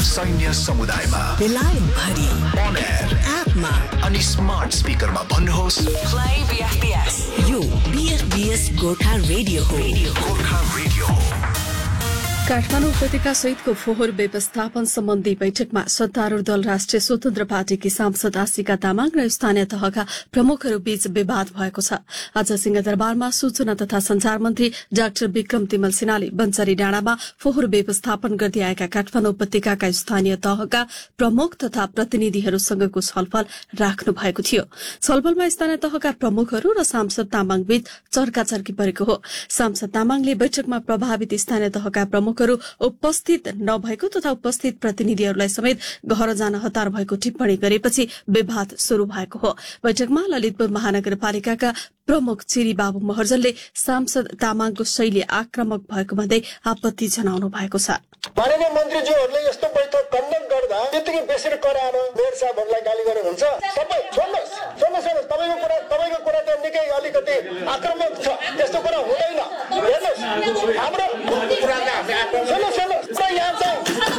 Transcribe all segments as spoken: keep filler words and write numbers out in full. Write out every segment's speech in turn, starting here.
सैन्य समुदायमा बेलायत भरि on air एपमा अनि स्मार्ट स्पिकरमा भन्नुहोस् play B F B S यो B F B S Gorkha radio हो गोर्खा रेडियो काठमाडौँ उपत्यका सहितको फोहोर व्यवस्थापन सम्बन्धी बैठकमा सत्तारूढ़ दल राष्ट्रिय स्वतन्त्र पार्टीकी सांसद आशिका तामाङ र स्थानीय तहका प्रमुखहरू बीच विवाद भएको छ। आज सिंहदरबारमा सूचना तथा संचार मन्त्री डाक्टर विक्रम तिमल सिन्हाले बन्चरी डाँडामा फोहोर व्यवस्थापन गर्दै आएका काठमाडौँ उपत्यकाका स्थानीय तहका प्रमुख तथा प्रतिनिधिहरूसँगको छलफल राख्नु भएको थियो। छलफलमा स्थानीय तहका प्रमुखहरू र सांसद तामाङ बीच चर्काचर्की परेको हो। सांसद तामाङले बैठकमा प्रभावित स्थानीय तहका प्रमुख उपस्थित नभएको तथा उपस्थित प्रतिनिधिहरूलाई समेत घर जान हतार भएको टिप्पणी गरेपछि विवाद शुरू भएको हो। बैठकमा ललितपुर महानगरपालिकाका प्रमुख चिरी बाबु महर्जनले सांसद तामाङको शैली आक्रामक भएको भन्दै आपत्ति जनाउनु भएको छ। माननीय मन्त्रीज्यूहरूले यस्तो बैठक कन्डक्ट गर्दा त्यतिकै बेसरी कराएर मेयर साहबहरूलाई गाली गरेर हुन्छ। सबै छोड्नुहोस् छोड्नुहोस् छोड्नुहोस् तपाईँको कुरा तपाईँको कुरा त निकै अलिकति आक्रामक छ, त्यस्तो कुरा हुँदैन। हेर्नुहोस् हाम्रो सुन्नुहोस् सुन्नुहोस् पुरा यहाँ चाहिँ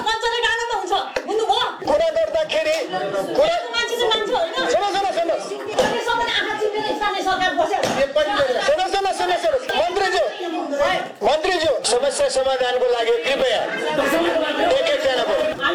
कुरा गर्दाखेरि कुरा सुन्नुहोस् सुन्नुहोस् सुन्नुहोस् सुन्नुहोस् सुन्नुहोस् सुन्नुहोस् मन्त्रीज्यू मन्त्रीज्यू समस्या समाधानको लागि कृपया एक एकजना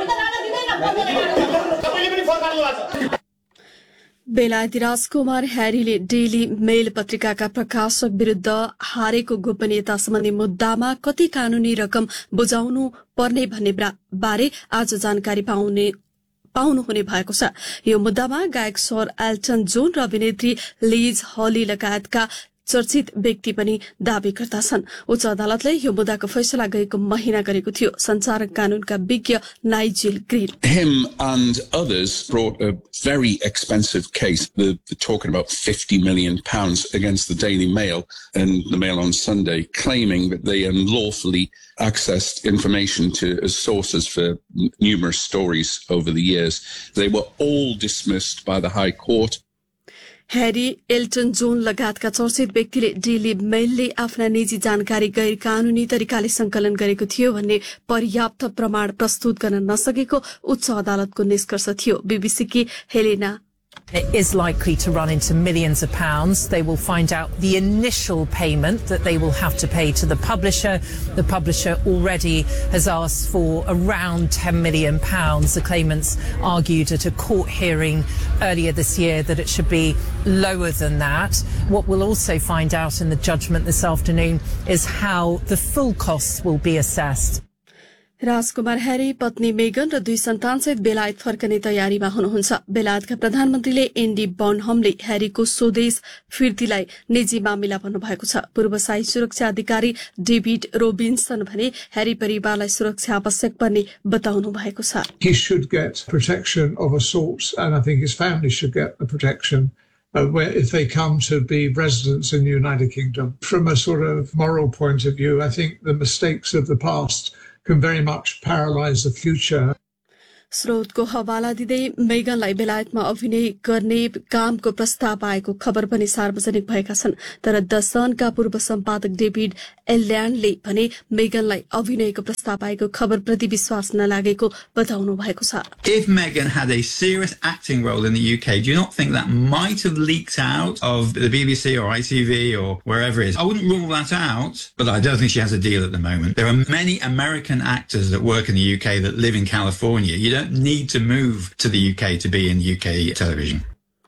बेलायती राजकुमार ह्यारीले डेली मेल पत्रिकाका प्रकाशक विरूद्ध हारेको गोपनीयता सम्बन्धी मुद्दामा कति कानूनी रकम बुझाउनु पर्ने भन्ने बारे आज जानकारी पाउने पाउनुहुने भएको छ। यो मुद्दामा गायक सर एल्टन जोन र अभिनेत्री लिज हली लगायतका चर्चित व्यक्ति पनि दावीकर्ता छन्। उच्च अदालतले यो मुद्दाको फैसला गएको महिना गरेको थियो। संचार कानूनका विज्ञ Nigel green Him and others brought a very expensive case. They're, they're talking about fifty million pounds against the Daily Mail and the Mail on Sunday, claiming that they unlawfully accessed information to as sources for n- numerous stories over the years. They were all dismissed by the High Court. Harry Elton John लगायतका चर्चित व्यक्तिले daily मेलले आफ्ना निजी जानकारी गैर कानूनी तरिकाले संकलन गरेको थियो भन्ने पर्याप्त प्रमाण प्रस्तुत गर्न नसकेको उच्च अदालतको निष्कर्ष थियो। बीबीसीकी Helena It is likely to run into millions of pounds. They will find out the initial payment that they will have to pay to the publisher. The publisher already has asked for around ten million pounds. The claimants argued at a court hearing earlier this year that it should be lower than that. What we'll also find out in the judgment this afternoon is how the full costs will be assessed. Rajkumar Harry पत्नी Megan र दुई सन्तानसहित बेलायत फर्कने तयारीमा हुनुहुन्छ। बेलायतका प्रधानमन्त्रीले एन्डी बर्नहमले ह्यारीको स्वदेश फिर्तीलाई निजी मामिला भन्नुभएको छ। पूर्व शाही सुरक्षा अधिकारी डेभिड रोबिन्सन भने ह्यारी परिवारलाई सुरक्षा आवश्यक पर्ने बताउनु भएको छ। He should get protection of a sort, and I think his family should get the protection uh, where if they come to be residents in the United Kingdom. From a sort of moral point of view, I think the mistakes of the past can very much paralyze the future. स्रोतको हवाला दिँदै मेगनलाई बेलायतमा अभिनय गर्ने कामको प्रस्ताव आएको खबर पनि सार्वजनिक भएका छन्। तर द सनका पूर्व सम्पादक डेभिड एल्ल्यान्डले भने मेगनलाई अभिनयको प्रस्ताव आएको खबरप्रति विश्वास नलागेको बताउनु भएको छ। If Meghan had a serious acting role in the U K, do you not think that might have leaked out of the B B C or I T V or wherever it is? I wouldn't rule that out, but I don't think she has a deal at the moment. There are many American actors that work in the U K that live in California. You don't need to move to the U K to be in U K television.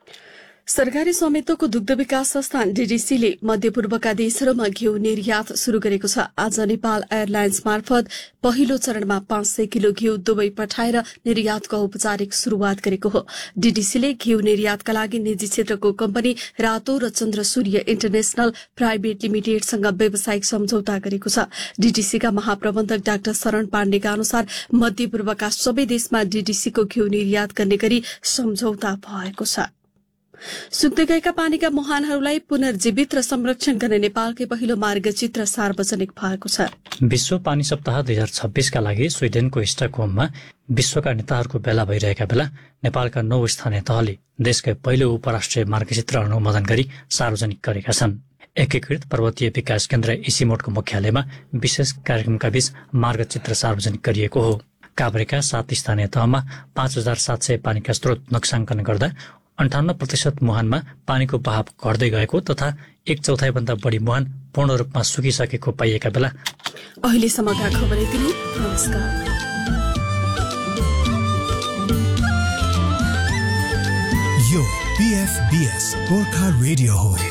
सरकारी स्वामित्वको दुग्ध विकास संस्थान डीडीसीले मध्यपूर्वका देशहरूमा घिउ निर्यात शुरू गरेको छ। आज नेपाल एयरलाइन्स मार्फत पहिलो चरणमा पाँच सय किलो घिउ दुबई पठाएर निर्यातको औपचारिक शुरूआत गरेको हो। डीडीसीले घिउ निर्यातका लागि निजी क्षेत्रको कम्पनी रातो र चन्द्र सूर्य इन्टरनेशनल प्राइभेट लिमिटेडसँग व्यावसायिक सम्झौता गरेको छ। डीडीसीका महाप्रबन्धक डाक्टर शरण पाण्डेका अनुसार मध्यपूर्वका सबै देशमा डीडीसीको घिउ निर्यात गर्ने गरी सम्झौता भएको छ। सुक्दै गएका पानीका मुहानहरूलाई पुनर्जीवित र संरक्षण गर्ने नेपालकै पहिलो मार्गचित्र सार्वजनिक भएको छ। विश्व पानी सप्ताह दुई हजार छब्बीसका लागि स्विडेनको स्टकहोममा विश्वका नेताहरूको भेला भइरहेका बेला नेपालका नौ स्थानीय तहले देशकै पहिलो उपराष्ट्रिय मार्गचित्र अनुमोदन गरी सार्वजनिक गरेका छन्। एकीकृत पर्वतीय विकास केन्द्र इसिमोटको मुख्यालयमा विशेष कार्यक्रमका बीच मार्गचित्र सार्वजनिक गरिएको हो। काभ्रेका सात स्थानीय तहमा पाँच हजार सात सय पानीका स्रोत नक्साङ्कन गर्दा अन्ठाउन्न प्रतिशत मुहानमा पानीको बहाव घट्दै गएको तथा एक चौथाइभन्दा बढी मुहान पूर्ण रूपमा सुकिसकेको पाइएका बेला अहिलेसम्मका खबर यति नै। नमस्कार। यो पीएफबीएस गोर्खा रेडियो हो।